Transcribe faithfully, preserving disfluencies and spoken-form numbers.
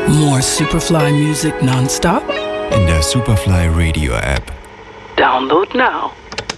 More Superfly music non-stop? In der Superfly Radio App. Download now.